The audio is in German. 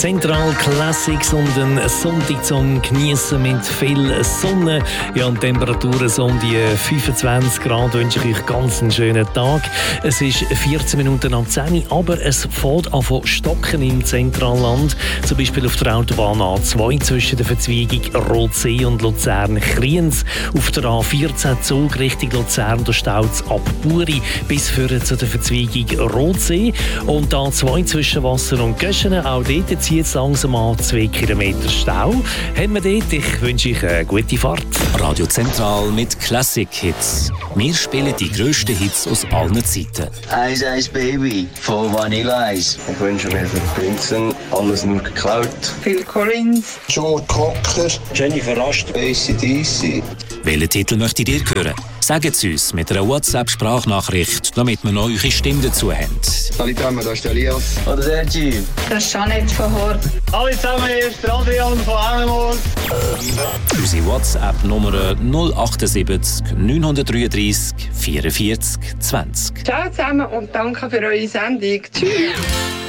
Zentral Classics und ein Sonntag zum Genießen mit viel Sonne. Ja, und Temperaturen so um die 25 Grad wünsche ich euch ganz einen schönen Tag. Es ist 14 Minuten nach 10 Uhr, aber es fängt an zu stocken im Zentralland. Zum Beispiel auf der Autobahn A2 zwischen der Verzweigung Rotsee und Luzern-Kriens. Auf der A14 Zug Richtung Luzern, da staut es ab Buri bis vorne zu der Verzweigung Rotsee. Und A2 zwischen Wasser und Göschenen, auch dort zieht es langsam an 2 Kilometer Stau. Haben wir dort, ich wünsche euch eine gute Fahrt. Radio Zentral mit Classic Hits. Wir spielen die grössten Hits aus allen Zeiten. Ice Ice Baby von Vanilla Ice. Ich wünsche mir von Prinzen alles nur geklaut. Phil Collins, Joe Cocker, Jennifer Rast, AC/DC. Welchen Titel möchtet ihr hören? Sagt es uns mit einer WhatsApp-Sprachnachricht, damit wir noch eure Stimme dazu haben. Salut zusammen, da ist der Elias. Oder der G. das ist Jeanette von Hort. Hallo zusammen, hier ist der Adrian von Hemmelmond. Unsere WhatsApp-Nummer 078 933 44 20. Ciao zusammen und danke für eure Sendung. Tschüss.